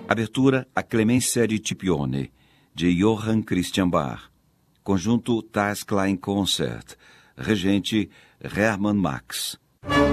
Abertura A Clemência di Scipione, de Johann Christian Bach. Conjunto Das Klein Concert. Regente Hermann Max.